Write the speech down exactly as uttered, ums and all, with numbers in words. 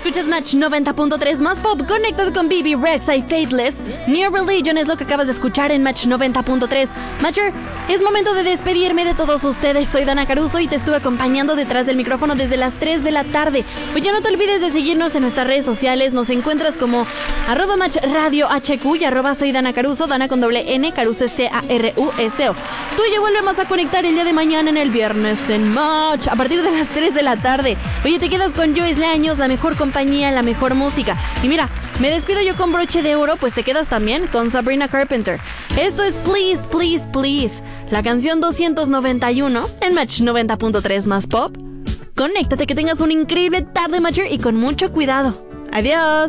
escuchas Match noventa punto tres más pop, conectado con B B Rexa y Faithless. New Religion es lo que acabas de escuchar en Match noventa punto tres. Matcher, es momento de despedirme de todos ustedes. Soy Dana Caruso y te estuve acompañando detrás del micrófono desde las tres de la tarde. Oye, no te olvides de seguirnos en nuestras redes sociales. Nos encuentras como arroba Match Radio H Q y arroba soy Dana Caruso, Dana con doble N, Caruso C A R U S O. Tú y yo volvemos a conectar el día de mañana en el viernes en Match a partir de las tres de la tarde. Oye, te quedas con Joyce Leaños, la mejor compañía, la mejor música. Y mira, me despido yo con broche de oro, pues te quedas también con Sabrina Carpenter. Esto es Please, Please, Please, la canción doscientos noventa y uno en Match noventa punto tres más pop. Conéctate, que tengas una increíble tarde, Matcher, y con mucho cuidado. Adiós.